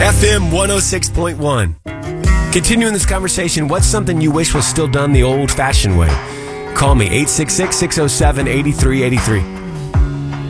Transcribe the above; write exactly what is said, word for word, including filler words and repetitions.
F M one oh six point one. Continuing this conversation, what's something you wish was still done the old-fashioned way? Call me, eight six six, six oh seven, eight three eight three.